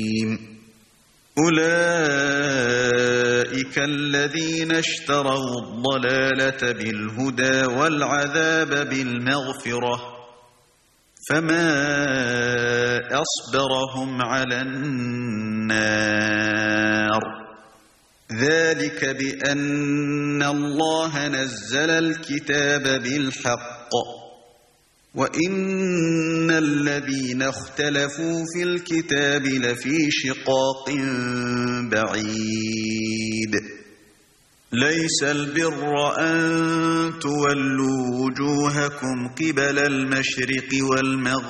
أولئك الذين اشتروا الضلالة بالهدى والعذاب بالمغفرة فما أصبرهم على النار ذلك بأن الله نزل الكتاب بالحق وإن الذين اختلفوا في الكتاب لفي شقاق بعيد ليس البر أن تولوا وجوهكم قبل المشرق والمغرب